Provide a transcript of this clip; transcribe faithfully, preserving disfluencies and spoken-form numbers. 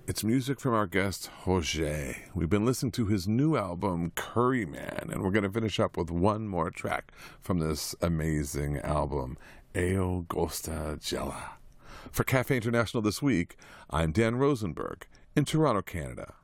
It's music from our guest, Roger. We've been listening to his new album, Curry Man, and we're going to finish up with one more track from this amazing album, Eu Gosto Dela. For Cafe International this week, I'm Dan Rosenberg in Toronto, Canada.